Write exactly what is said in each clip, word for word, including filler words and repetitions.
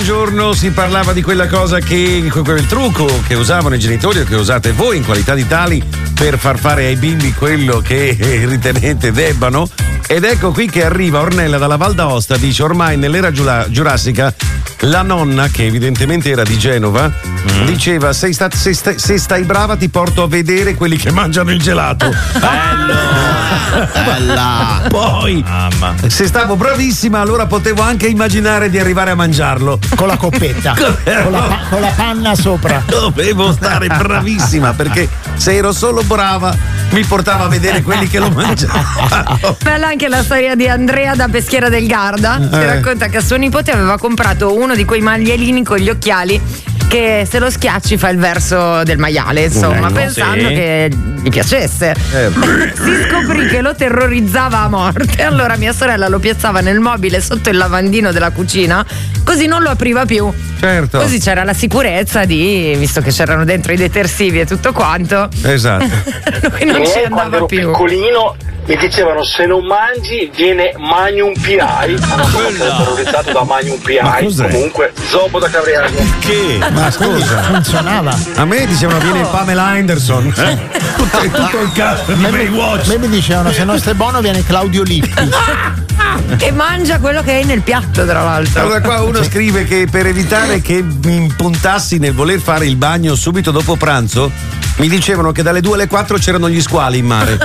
giorno si parlava di quella cosa che, quel trucco che usavano i genitori o che usate voi in qualità di tali per far fare ai bimbi quello che ritenete debbano. Ed ecco qui che arriva Ornella dalla Val d'Aosta, dice: ormai nell'era giura- giurassica la nonna, che evidentemente era di Genova, mm. diceva: sei sta- se, sta- se stai brava ti porto a vedere quelli che mangiano il gelato. Bello! Bella! Poi, Mamma. se stavo bravissima, allora potevo anche immaginare di arrivare a mangiarlo con la coppetta, con, la pa- con la panna sopra. Dovevo stare bravissima, perché se ero solo brava mi portava a vedere quelli che lo mangiavano. Bella anche la storia di Andrea da Peschiera del Garda, che Eh. racconta che suo nipote aveva comprato uno di quei magliolini con gli occhiali che se lo schiacci fa il verso del maiale, insomma, Eh, pensando sì. che gli piacesse. Eh. Si scoprì che lo terrorizzava a morte, allora mia sorella lo piazzava nel mobile sotto il lavandino della cucina, così non lo apriva più. Certo. Così c'era la sicurezza di, visto che c'erano dentro i detersivi e tutto quanto, Esatto. lui non I ci miei, quando andava ero più. piccolino, mi dicevano: se non mangi viene Magnum P I. Non sono terrorizzato da Magnum P Ma I. cos'è? Comunque Zobo da Cavriago. Che? Ma scusa, funzionava. A me dicevano viene Pamela Anderson. tutto, tutto il cast di A me, Baywatch. a me mi dicevano: se non stai buono viene Claudio Lippi. E mangia quello che hai nel piatto, tra l'altro. Allora qua uno scrive che per evitare che mi impuntassi nel voler fare il bagno subito dopo pranzo, mi dicevano che dalle due alle quattro c'erano gli squali in mare.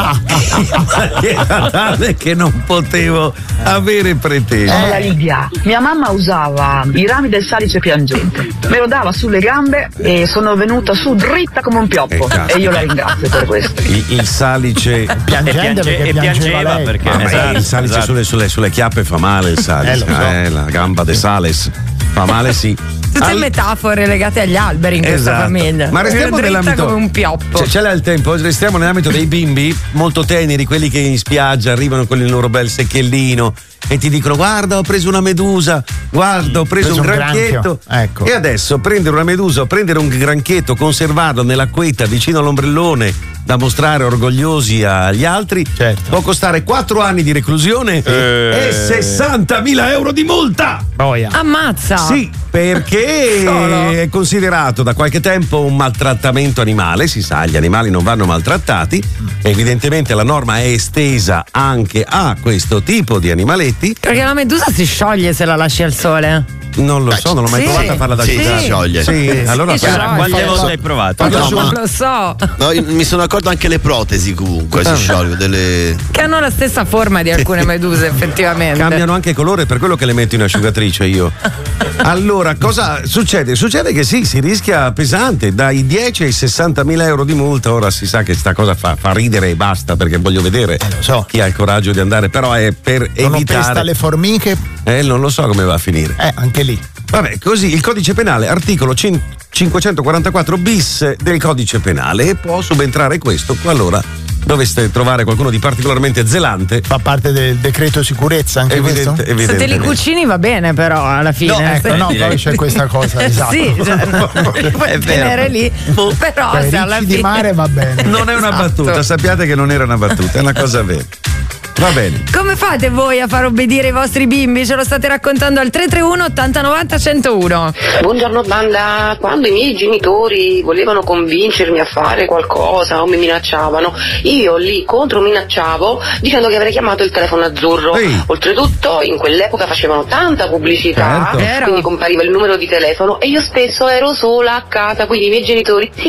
Era tale che non potevo avere pretese. Sono la Lidia. Mia mamma usava i rami del salice piangente. Me lo dava sulle gambe e sono venuta su dritta come un pioppo. Eh, E io la ringrazio per questo. Il, il salice Piangente perché e piangeva piangeva lei. perché Ah, ma esatto, il salice esatto. sulle, sulle, sulle chiappe fa male, il salice. Eh, lo so. Eh, la gamba de sales fa male, sì. Tutte Al- metafore legate agli alberi in questa Esatto. famiglia. Ma restiamo Dritta nell'ambito, come un pioppo. Cioè, ce l'ha il tempo, restiamo nell'ambito dei bimbi molto teneri, quelli che in spiaggia arrivano con il loro bel secchiellino e ti dicono: guarda, ho preso una medusa, guarda, ho preso, Preso un un granchietto. granchio. Ecco. E adesso prendere una medusa o prendere un granchietto, conservarlo nell'acquetta vicino all'ombrellone da mostrare orgogliosi agli altri, Certo. può costare quattro anni di reclusione Eh. e sessantamila euro di multa. Boia. Ammazza. Sì, perché Solo? è considerato da qualche tempo un maltrattamento animale, si sa, gli animali non vanno maltrattati, evidentemente la norma è estesa anche a questo tipo di animaletti. Perché la medusa si scioglie se la lasci al sole. Non lo so, non l'ho mai Sì. provato a farla da Sì, asciugare. si scioglie. Sì, allora Si fai- scioglie. Quante Fallo- volte hai provato? fallo No, su- ma- Non lo so. no, io mi sono accorto anche le protesi comunque si sciolgono delle. Che hanno la stessa forma di alcune meduse, effettivamente. cambiano anche colore, per quello che le metto in asciugatrice io. Allora, cosa succede? Succede che sì, si rischia pesante, dai dieci ai sessantamila euro di multa. Ora si sa che sta cosa fa, fa ridere e basta, perché voglio vedere lo so. chi ha il coraggio di andare, però è per Sono pesta evitare. le formiche. Eh, non lo so come va a finire. Eh, anche lì. Vabbè, così il codice penale, articolo cin- cinquecentoquarantaquattro bis del codice penale, e può subentrare questo qualora doveste trovare qualcuno di particolarmente zelante. Fa parte del decreto sicurezza anche Evidente- questo? Se te li evidentemente. cucini va bene, però alla fine. No, ecco, no, poi c'è questa cosa, esatto. Sì, cioè, puoi È vero. tenere lì, però Per se alla ricci fine di mare va bene. Non è una Esatto. battuta, sappiate che non era una battuta, è una cosa vera. Va bene. Come fate voi a far obbedire i vostri bimbi? Ce lo state raccontando al tre tre uno ottanta novanta centouno. Buongiorno banda, quando i miei genitori volevano convincermi a fare qualcosa o mi minacciavano, io lì contro minacciavo dicendo che avrei chiamato il telefono azzurro. Ehi. Oltretutto in quell'epoca facevano tanta pubblicità, Certo. Vero. quindi compariva il numero di telefono e io spesso ero sola a casa, quindi i miei genitori si